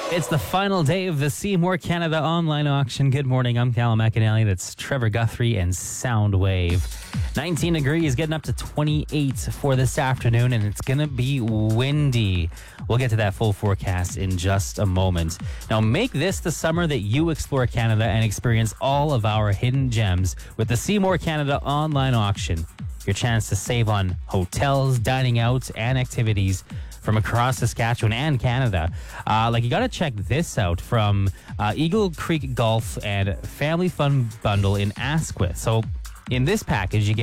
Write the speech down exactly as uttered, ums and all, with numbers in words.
It's the final day of the Seymour Canada online auction. Good morning, I'm Callum McAnally. That's Trevor Guthrie and Soundwave. nineteen degrees, getting up to twenty-eight for this afternoon, and it's going to be windy. We'll get to that full forecast in just a moment. Now, make this the summer that you explore Canada and experience all of our hidden gems with the Seymour Canada online auction. Your chance to save on hotels, dining out, and activities from across Saskatchewan and Canada. Uh, like, you got to check this out from uh, Eagle Creek Golf and Family Fun Bundle in Asquith. So in this package, you get